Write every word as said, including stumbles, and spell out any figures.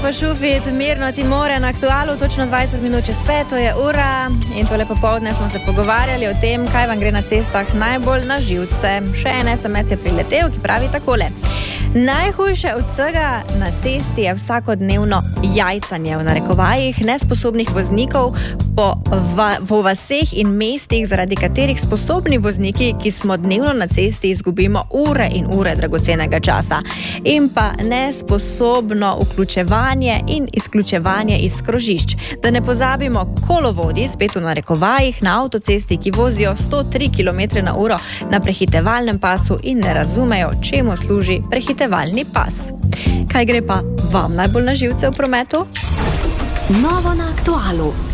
pa Šufit, mirno ti more na Aktualu, točno dvajset minut čez peto je ura in tole popoldne smo se pogovarjali o tem, kaj vam gre na cestah najbolj na živce. Še en es em es je priletel, ki pravi takole. Najhujše od vsega na cesti je vsakodnevno jajcanje v narekovajih nesposobnih voznikov po, va, po vaseh in mestih, zaradi katerih sposobni vozniki, ki smo dnevno na cesti, izgubimo ure in ure dragocenega časa. In pa nesposobno vključevanje in izključevanje iz krožišč. Da ne pozabimo kolovodi, spet v narekovajih, na avtocesti, ki vozijo sto tri kilometre na uro na prehitevalnem pasu in ne razumejo, čemu služi prehitevalni pas. Kaj gre pa vam najbolj na živce v prometu? Novo na Aktualu.